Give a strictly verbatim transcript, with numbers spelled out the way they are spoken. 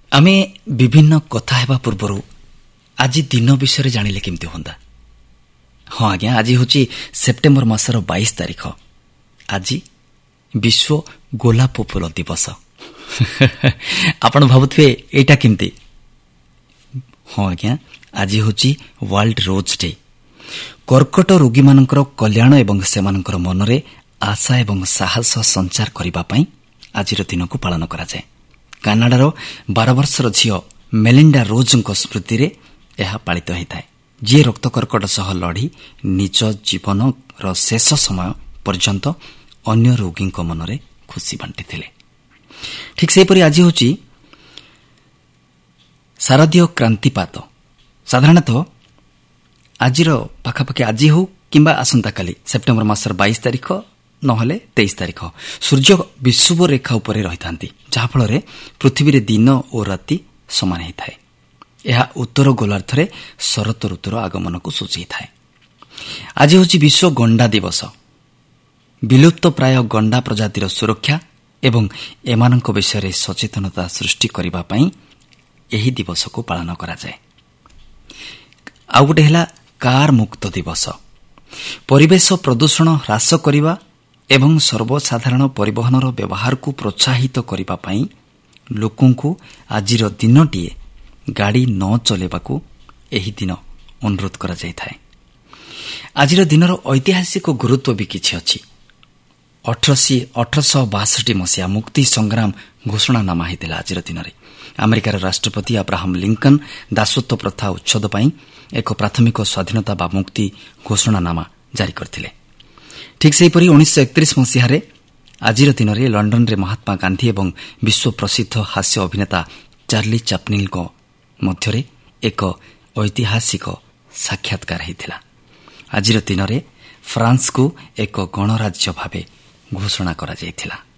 आमे विभिन्न कथा हेबा पूर्वरु आज दिन विषय जानिले केमती होंदा। हाँ आज्ञा, आज हूँ सेप्टेम्बर मासर बाईस तारीख। आज विश्व गोलाप फूल दिवस। आपण भावुथे एटा केमती? हाँ आज्ञा, आज हूँ वर्ल्ड रोज डे। कर्कट रोगी मानकर कल्याण एवं सेमानकर मनरे आशा एवं साहस संचार करिबा पई आजिर दिन को पालन करा जाए। कानाडार बारह वर्षर झील मेलिंडा रोजको स्मृति रे यह पालित होता है, जी रक्त कर्कट सह लड़ी निज जीवन रो शेष समय पर्यंत अन्य रोगी मनरे खुशी बांटी थिले। ठीक सेपरि आज हूँ शारदीय क्रांतिपात। साधारणतः आज पाखापाखि आज हो किंबा आसंता काली सेप्टेम्बर मासर बाईस तारीख नहले तेईस तारीख सूर्य विषुव रेखा उपरे रही था, जहाँफल पृथ्वी रे दिन और राति समान होता है। यह उत्तर गोलार्धरे शरत ऋतुर आगमन को सूची था। आज हूँ विश्व गंडा दिवस। विलुप्त प्राय गंडा प्रजातिर सुरक्षा एवं एमानक विषय सचेतनता सृष्टि करबा पई एही दिवस को पालन करा जाए। आउ गोटे हैला कार मुक्त दिवस। परिवेश प्रदूषण ह्रास करबा एवं सर्वसाधारण परिवहनर व्यवहार को प्रोत्साहित करबा पई लोकों को आजिर दिनटीए गाड़ी न चलेबाकू एही दिन अनुरोध करा जायथाय। आजिर दिनर ऐतिहासिक गुरुत्व भी किछि अछि। अठरश बासठ मसीहा मुक्ति संग्राम घोषणानामा होता। आज दिन में अमेरिकार राष्ट्रपति अब्राहम लिंकन दासत्व प्रथा उच्छेद पर एक प्राथमिक स्वाधीनता बा मुक्ति घोषणानामा जारी करथिले। ठीक सेहीपरि उन्नीस सौ एकतीस मसीह आज दिन में लंडन रे महात्मा गांधी एवं विश्व प्रसिद्ध हास्य अभिनेता चार्ली चैपलिन को मध्यरे एक ऐतिहासिक साक्षात्कार होता। आज दिन में फ्रांस को एक गणराज्य भावे घोषणा करा जायथिला।